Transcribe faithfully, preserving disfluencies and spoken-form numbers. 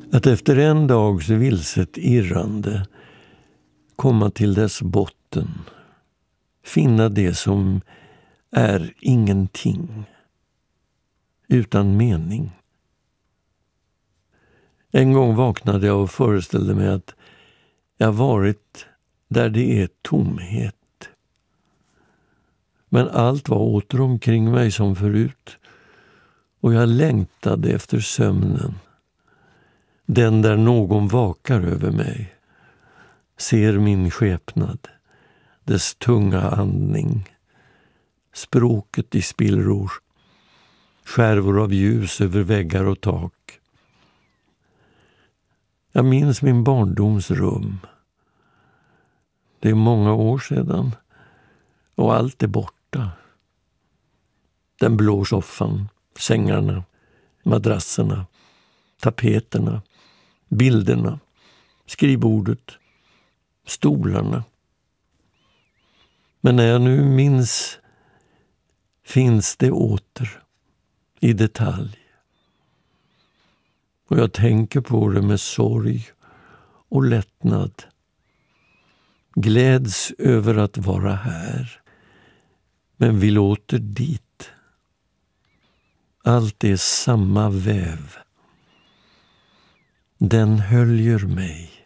Att efter en dags vilset irrande komma till dess botten, finna det som är ingenting, utan mening. En gång vaknade jag och föreställde mig att jag varit där det är tomhet. Men allt var åter omkring mig som förut, och jag längtade efter sömnen. Den där någon vakar över mig, ser min skepnad, dess tunga andning, språket i spillror, skärvor av ljus över väggar och tak. Jag minns min barndoms rum. Det är många år sedan, och allt är borta. Den blå soffan, sängarna, madrasserna, tapeterna, bilderna, skrivbordet, stolarna. Men när jag nu minns finns det åter i detalj. Och jag tänker på det med sorg och lättnad. Gläds över att vara här, men vill åter dit. Allt är samma väv. Den höljer mig.